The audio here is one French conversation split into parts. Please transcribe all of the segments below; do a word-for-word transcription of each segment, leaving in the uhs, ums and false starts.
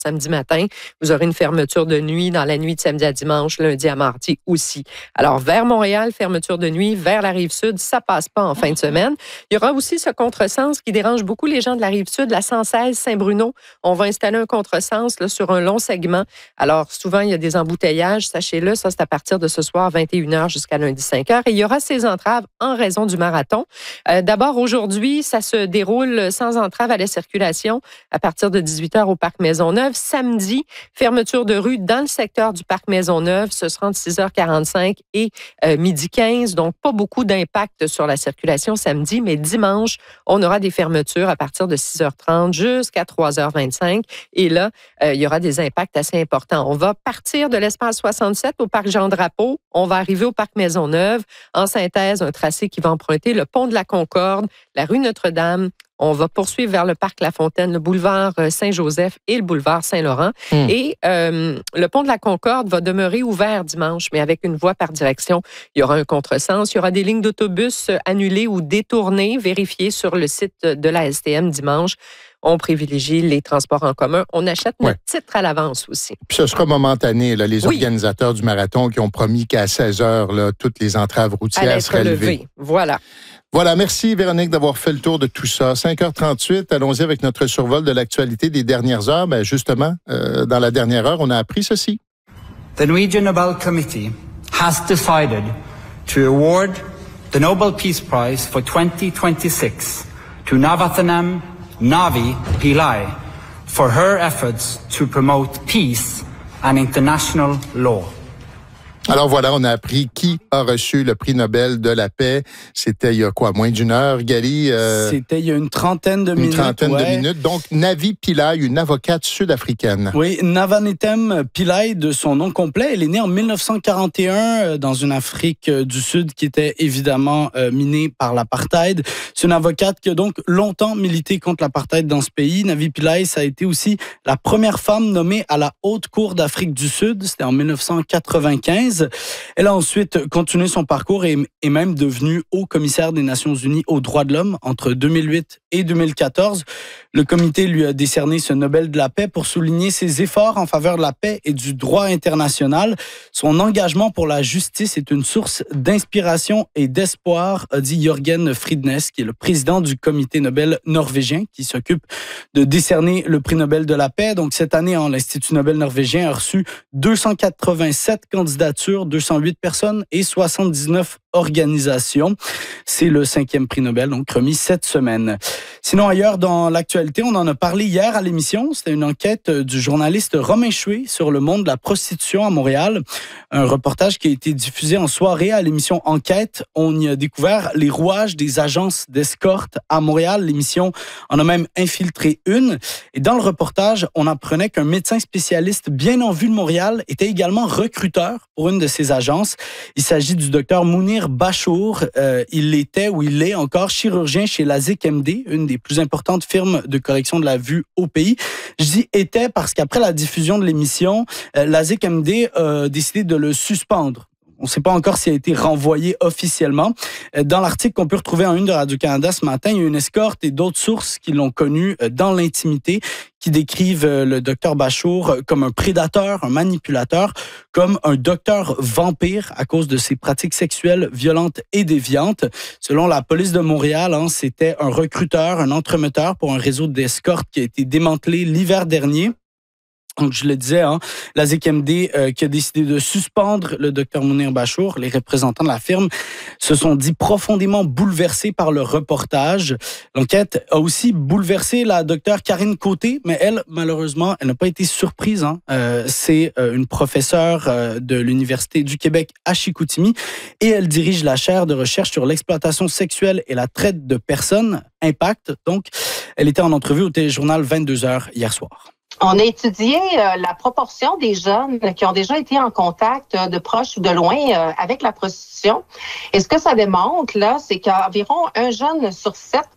samedi matin. Vous aurez une fermeture de nuit dans la nuit de samedi à dimanche, lundi à mardi aussi. Alors, vers Montréal, fermeture de nuit, vers la Rive-Sud, ça passe pas en fin de semaine. Il y aura aussi ce contresens qui dérange beaucoup les gens de la Rive-Sud, la cent seize Saint-Bruno. On va installer un contresens là, sur un long segment. Alors, souvent, il y a des embouteillages, sachez-le, ça, c'est à partir de ce soir, vingt et une heures jusqu'à lundi cinq heures. Et il y aura ces entraves en raison du marathon. Euh, d'abord, aujourd'hui, ça se déroule sans entrave à la circulation à partir de dix-huit heures au Parc Maisonneuve. Samedi, fermeture de rue dans le secteur du Parc Maisonneuve. Ce sera entre six heures quarante-cinq et euh, midi quinze. Donc, pas beaucoup d'impact sur la circulation samedi, mais dimanche, on aura des fermetures à partir de six heures trente jusqu'à trois heures vingt-cinq. Et là, euh, il y aura des impacts assez importants. On va partir de l'espace soixante-sept au Parc Jean-Drapeau. On va arriver au Parc Maisonneuve. En synthèse, un tracé qui va emprunter le pont de la Concorde, la rue Notre-Dame. On va poursuivre vers le Parc La Fontaine, le boulevard Saint-Joseph et le boulevard Saint-Laurent. Mmh. Et euh, le pont de la Concorde va demeurer ouvert dimanche, mais avec une voie par direction. Il y aura un contresens. Il y aura des lignes d'autobus annulées ou détournées, vérifiées sur le site de la S T M dimanche. On privilégie les transports en commun. On achète notre ouais. titre à l'avance aussi. Puis ce sera momentané. Là, les oui. organisateurs du marathon qui ont promis qu'à seize heures, là, toutes les entraves routières seraient levées. Voilà. Voilà, merci Véronique d'avoir fait le tour de tout ça. cinq heures trente-huit, allons-y avec notre survol de l'actualité des dernières heures. Ben justement, euh, dans la dernière heure, on a appris ceci. The Norwegian Nobel Committee has decided to award the Nobel Peace Prize for twenty twenty-six to Navathanam Navi Pillai for her efforts to promote peace and international law. Alors voilà, on a appris qui a reçu le prix Nobel de la paix. C'était il y a quoi, moins d'une heure, Gali? Euh, C'était il y a une trentaine de une minutes. Une trentaine ouais. de minutes. Donc, Navi Pillai, une avocate sud-africaine. Oui, Navanethem Pillai, de son nom complet. Elle est née en dix-neuf cent quarante et un dans une Afrique du Sud qui était évidemment euh, minée par l'apartheid. C'est une avocate qui a donc longtemps milité contre l'apartheid dans ce pays. Navi Pillai, ça a été aussi la première femme nommée à la Haute Cour d'Afrique du Sud. C'était en dix-neuf cent quatre-vingt-quinze. Elle a ensuite continué son parcours et est même devenue haut commissaire des Nations Unies aux droits de l'homme entre deux mille huit et deux mille quatorze. Le comité lui a décerné ce Nobel de la paix pour souligner ses efforts en faveur de la paix et du droit international. Son engagement pour la justice est une source d'inspiration et d'espoir, a dit Jørgen Friednes, qui est le président du comité Nobel norvégien qui s'occupe de décerner le prix Nobel de la paix. Donc cette année, hein, l'Institut Nobel norvégien a reçu deux cent quatre-vingt-sept candidatures, deux cent huit personnes et soixante-dix-neuf organisations. C'est le cinquième prix Nobel, donc remis cette semaine. Sinon, ailleurs dans l'actualité, on en a parlé hier à l'émission. C'était une enquête du journaliste Romain Chouet sur le monde de la prostitution à Montréal. Un reportage qui a été diffusé en soirée à l'émission Enquête. On y a découvert les rouages des agences d'escorte à Montréal. L'émission en a même infiltré une. Et dans le reportage, on apprenait qu'un médecin spécialiste bien en vue de Montréal était également recruteur pour une de ces agences. Il s'agit du docteur Mounir Bachour. Euh, il était ou il est encore chirurgien chez la Z I C M D, une des plus importantes firmes de correction de la vue au pays. Je dis était parce qu'après la diffusion de l'émission, euh, la Z I C M D a décidé de le suspendre. On ne sait pas encore s'il a été renvoyé officiellement. Dans l'article qu'on peut retrouver en une de Radio-Canada ce matin, il y a une escorte et d'autres sources qui l'ont connu dans l'intimité, qui décrivent le docteur Bachour comme un prédateur, un manipulateur, comme un docteur vampire à cause de ses pratiques sexuelles violentes et déviantes. Selon la police de Montréal, hein, c'était un recruteur, un entremetteur pour un réseau d'escorte qui a été démantelé l'hiver dernier. Donc, je le disais, hein, la Z I C M D euh, qui a décidé de suspendre le docteur Mounir Bachour. Les représentants de la firme se sont dit profondément bouleversés par le reportage. L'enquête a aussi bouleversé la docteure Karine Côté, mais elle, malheureusement, elle n'a pas été surprise. Hein. Euh, c'est euh, une professeure euh, de l'Université du Québec à Chicoutimi et elle dirige la chaire de recherche sur l'exploitation sexuelle et la traite de personnes, Impact. Donc, elle était en entrevue au téléjournal vingt-deux heures hier soir. On a étudié euh, la proportion des jeunes qui ont déjà été en contact euh, de proche ou de loin euh, avec la prostitution. Et ce que ça démontre, là, c'est qu'environ un jeune sur sept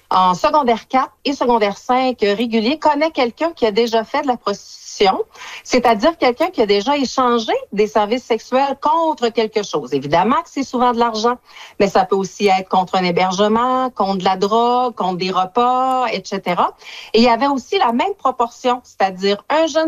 en secondaire quatre et secondaire cinq régulier connaît quelqu'un qui a déjà fait de la prostitution, c'est-à-dire quelqu'un qui a déjà échangé des services sexuels contre quelque chose. Évidemment que c'est souvent de l'argent, mais ça peut aussi être contre un hébergement, contre de la drogue, contre des repas, et cetera. Et il y avait aussi la même proportion, c'est-à-dire un jeune